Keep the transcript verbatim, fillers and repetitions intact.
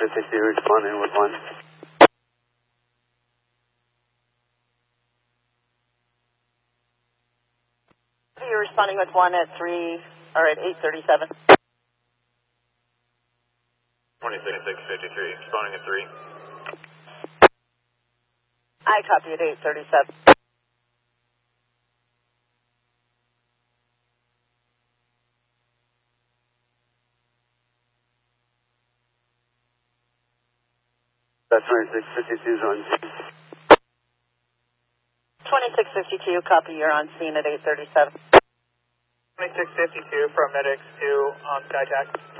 fifty-two responding with one. You're responding with one at three, or at eight thirty-seven. twenty-six fifty-three, responding at three. I copy at eight thirty-seven. That's twenty-six fifty-two is on scene. twenty-six fifty-two, copy, you're on scene at eight thirty-seven. twenty-six fifty-two, paramedics to on SkyTac.